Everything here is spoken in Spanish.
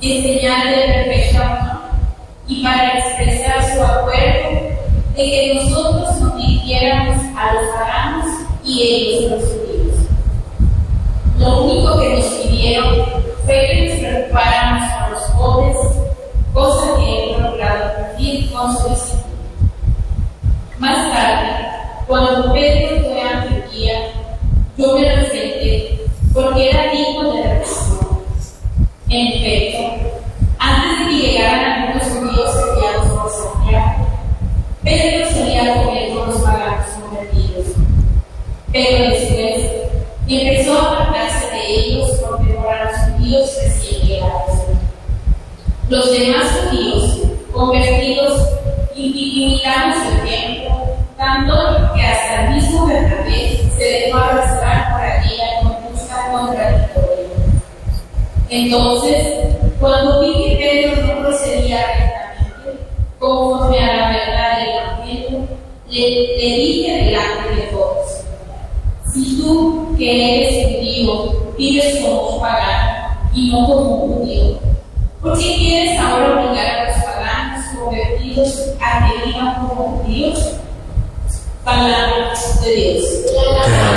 en señal de perfecta unión y para expresar su acuerdo de que nosotros nos dirigiéramos a los paganos y ellos a los judíos. Lo único que nos pidieron fue que nos preocupáramos por los pobres, cosa que he logrado cumplir con solicitud. Más tarde, cuando Pedro fue a Antioquía, yo me lo enfrenté porque era digno de represión. En efecto, antes de que llegaran algunos judíos enviados por Santiago, Pedro solía comer con los paganos convertidos. Pero después empezó a apartarse de ellos por temor a los judíos recién llegados. Los demás judíos convertidos imitaron su ejemplo, tanto que hasta el mismo Bernabé se dejó arrastrar por aquella conducta contradictoria. Entonces, cuando vi que Pedro no procedía rectamente, conforme a la verdad del Evangelio, le dije delante de todos: si tú, que eres judío, vives como un pagano y no como un judío, ¿por qué quieres ahora obligar a los paganos convertidos a que vivan como judíos? Palabra de Dios.